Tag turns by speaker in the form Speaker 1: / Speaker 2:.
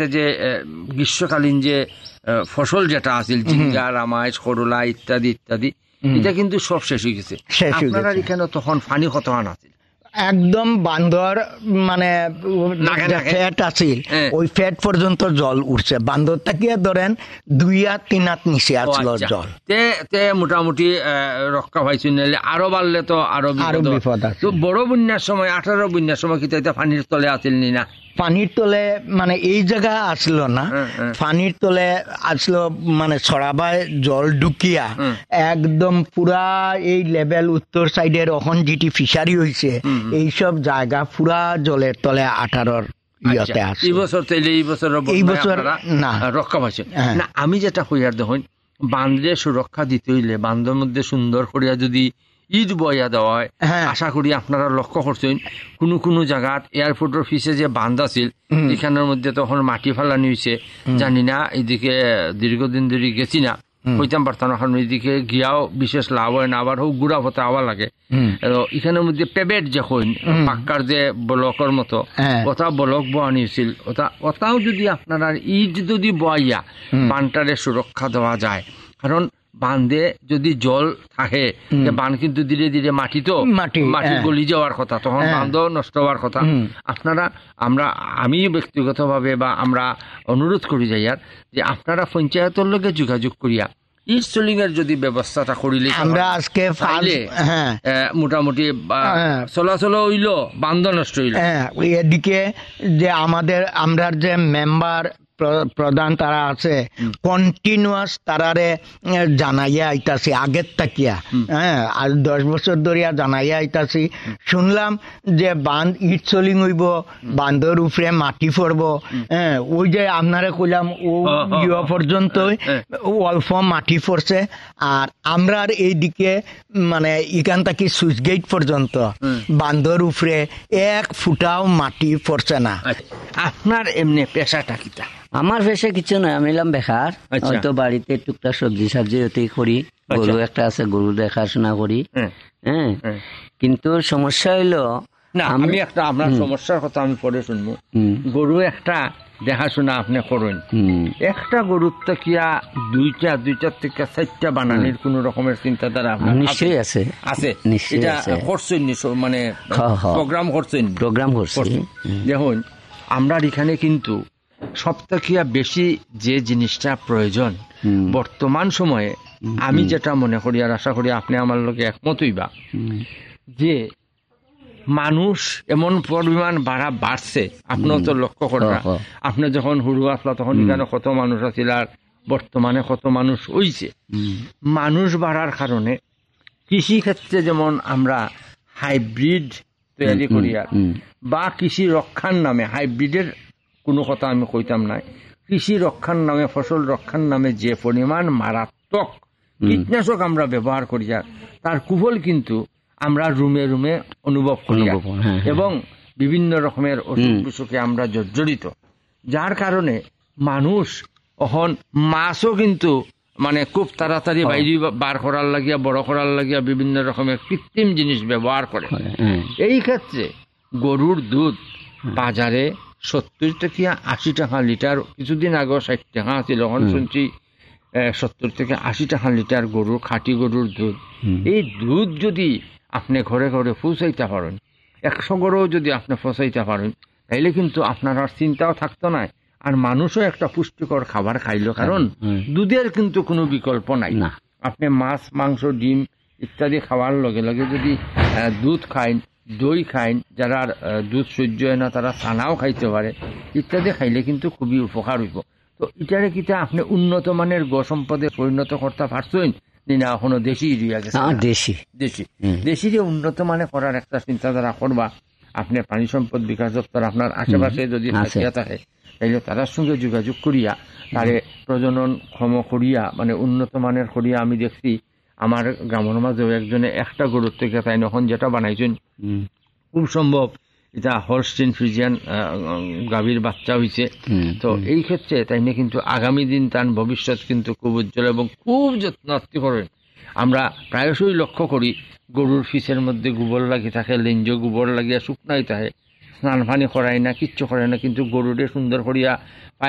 Speaker 1: তাতে যে গ্রীষ্মকালীন যে ফসল যেটা আছিল জিঙ্গা রামাইশ করলা ইত্যাদি ইত্যাদি এটা কিন্তু সব শেষ হয়ে গেছে। আপনারা এখানে তখন পানি কতখান আছে?
Speaker 2: একদম বান্দর মানে ফ্যাট আছিল ওই ফ্যাট পর্যন্ত জল উঠছে, বান্দর থাকিয়ে ধরেন 2 হাত 3 হাত নিচে আসল জল।
Speaker 1: তে মোটামুটি রক্ষা পাইছি, নাহলে আরো বাড়লে তো আরো বিপদ আছে। তো বড় বন্যার সময় 18 বন্যার সময় কি এটা পানির তলে আছিল না?
Speaker 2: পানির তলে মানে এই জায়গা আসলো না, পানির তলে আসলো মানে ছড়াবায় জল ঢুকিয়া একদম পুরা এই লেভেল উত্তর সাইডের এখন যেটি ফিশারি হয়েছে এইসব জায়গা পুরা জলের তলে 18 ইয়তে আছে।
Speaker 1: এই বছর
Speaker 2: না
Speaker 1: রক্ষা পাইছে না। আমি যেটা কইয়ার দেখুন, বান্ধে সুরক্ষা দিতে হইলে বান্ধের মধ্যে সুন্দর করিয়া যদি ঈদ বইয়া দেওয়া হয়, আশা করি আপনারা লক্ষ্য করছেন কোনো কোনো জায়গাত এয়ারপোর্টের পিছে যে বান্ধ আছিল এখানের মধ্যে তখন মাটি ফেলানি হয়েছে, জানি না এদিকে দীর্ঘদিন ধরে গেছি না, হইতাম পারতাম না, কারণ এদিকে গিয়াও বিশেষ লাভ হয় না, আবার হোক গুড়া পথে আওয়া লাগে। এখানের মধ্যে পেবেট যখন পাক্কার যে ব্লকের মতো ওটা ব্লক বোয়ানি হয়েছিল, ওটাও যদি আপনারা ঈদ যদি বইয়া বানটারে সুরক্ষা দেওয়া যায়, কারণ বান্ধে যদি জল থাকে বান কিন্তু ধীরে ধীরে মাটি গলি যাওয়ার কথা, তখন বান্ধ নষ্ট হওয়ার কথা। আপনারা আমি ব্যক্তিগতভাবে বা আমরা অনুরোধ করি যাইয়ার যে আপনারা পঞ্চায়েতের লগে যোগাযোগ করিয়া ইনস্টলিং এর যদি ব্যবস্থাটা করিলে
Speaker 2: আমরা আজকে
Speaker 1: মোটামুটি চলাচল হইল, বান্ধ নষ্ট হইল।
Speaker 2: এদিকে যে আমরা যে মেম্বার প্রধান তারা আছে কন্টিনিউয়াস তারারে জানাইয়া আইতাছি আগের তাকিয়া, আজ 10 বছর ধরিয়া জানাইয়া আইতাছি। শুনলাম যে বাঁধ ইট চলিং হইব, বাঁধের উপরে মাটি পড়ব, ওই যে আপনারে কইলাম ও পর্যন্ত অল্প মাটি পড়ছে, আর আমরা এইদিকে মানে এখান থেকে সুইচ গেট পর্যন্ত বাঁধের উপরে 1 ফুটাও মাটি পড়ছে না।
Speaker 1: আপনার এমনি পেশাটা কিটা?
Speaker 3: আমার পেশা কিছু নয়, আমি এলাম বেকার, হয়তো বাড়িতে টুকটাক সবজি ওতেই করি, গরু একটা আছে, গরু দেখাশোনা করি। কিন্তু সমস্যা হইলো
Speaker 1: না, আমি একটা আপনার সমস্যার কথা আমি পরে শুনবো। গরু একটা দেখাশোনা আপনি করেন, একটা গরুর তো কিয়া দুইটার থেকে 4টা বানানোর কোন রকমের চিন্তাধারা আপনার
Speaker 3: নিশ্চয়ই আছে?
Speaker 1: এটা করছেন মানে প্রোগ্রাম করছেন? দেখুন, আমরা এখানে কিন্তু সবথেকে বেশি যে জিনিসটা প্রয়োজন বর্তমান সময়ে, আমি যেটা মনে করি আর আশা করি আপনি আমার লগে একমত হইবা, যে মানুষ এমন পরিমাণ বাড়ছে, আপনিও তো লক্ষ্য করা, আপনি যখন হুড়ু আসলা তখন এখানে কত মানুষ আছিল আর বর্তমানে কত মানুষ হইছে। মানুষ বাড়ার কারণে কৃষি ক্ষেত্রে যেমন আমরা হাইব্রিড তৈরি করিয়া বা কৃষি রক্ষার নামে, হাইব্রিডের কোনো কথা আমি কইতাম না, কৃষি রক্ষার নামে, ফসল রক্ষার নামে যে পরিমাণ মারাত্মক কীটনাশক আমরা ব্যবহার করি, তার কুফল কিন্তু আমরা রুমে রুমে অনুভব করি এবং বিভিন্ন রকমের অসুখ বিসুখে আমরা জর্জরিত, যার কারণে মানুষ এখন মাছও কিন্তু মানে খুব তাড়াতাড়ি বাইরে বার করার লাগিয়া, বড় করার লাগিয়া বিভিন্ন রকমের কৃত্রিম জিনিস ব্যবহার করে। এই ক্ষেত্রে গরুর দুধ বাজারে 70 থেকে 80 টাকা লিটার, কিছুদিন আগেও 60 টাকা ছিল, এখন শুনছি 70 থেকে 80 টাকা লিটার গরুর, খাঁটি গরুর দুধ। এই দুধ যদি আপনি ঘরে ঘরে পৌঁছাইতে পারেন, 100 গরুও যদি আপনি পৌঁছাইতে পারেন, তাইলে কিন্তু আপনার আর চিন্তাও থাকতো না, আর মানুষও একটা পুষ্টিকর খাবার খাইলো, কারণ দুধের কিন্তু কোনো বিকল্প নাই। আপনি মাছ, মাংস, ডিম ইত্যাদি খাওয়ার লগে লগে যদি দুধ খাইন, দই খাইন, যারা দুধ সহ্য হয় না তারা ছানাও খাইতে পারে, ইত্যাদি খাইলে কিন্তু খুবই উপকার হইব। তো এটারে কিটা আপনি উন্নত মানের গো সম্পদে পরিণত করতে পারছেন না এখনো দেশি রইয়া গেছে? দেশি যে উন্নত মানে করার একটা চিন্তাধারা করবা, আপনি পানি সম্পদ বিকাশ দপ্তর আপনার আশেপাশে যদি থাকে, তাইলে তার সঙ্গে যোগাযোগ করিয়া তারে প্রজনন ক্ষম করিয়া মানে উন্নত মানের করিয়া, আমি দেখছি আমার গ্রামের মাঝেও একজনে একটা গরুর থেকে তাই এখন যেটা বানাইছেন, খুব সম্ভব এটা হলস্টিন ফ্রিজিয়ান গাভীর বাচ্চা হয়েছে। তো এই ক্ষেত্রে তাই নিয়ে কিন্তু আগামী দিন তার ভবিষ্যৎ কিন্তু খুব উজ্জ্বল এবং খুব যত্নার্থী করেন। আমরা প্রায়শই লক্ষ্য করি গরুর ফিসের মধ্যে গোবর লাগিয়ে থাকে, লেঞ্জ গোবর লাগিয়া শুকনাই থাকে, স্নান পানি করায় না, কিচ্ছু করে না, কিন্তু গরুরে সুন্দর করিয়া